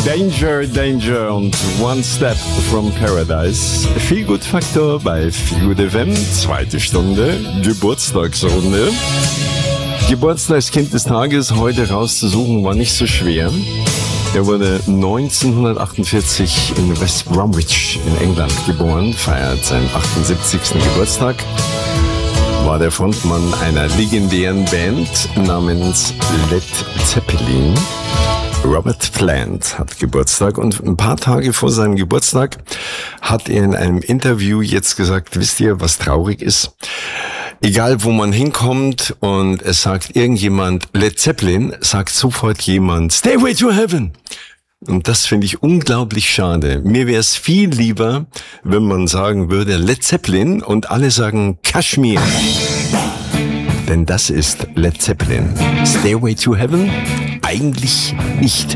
Danger, Danger und One Step from Paradise. Feelgood-Faktor bei Feelgood FM, zweite Stunde, Geburtstagsrunde. Geburtstagskind des Tages heute rauszusuchen war nicht so schwer. Er wurde 1948 in West Bromwich in England geboren, feiert seinen 78. Geburtstag. War der Frontmann einer legendären Band namens Led Zeppelin. Robert Plant hat Geburtstag und ein paar Tage vor seinem Geburtstag hat er in einem Interview jetzt gesagt, wisst ihr, was traurig ist? Egal, wo man hinkommt und es sagt irgendjemand Led Zeppelin, sagt sofort jemand Stairway to Heaven. Und das finde ich unglaublich schade. Mir wäre es viel lieber, wenn man sagen würde Led Zeppelin und alle sagen Kashmir. Denn das ist Led Zeppelin. Stairway to Heaven? Eigentlich nicht.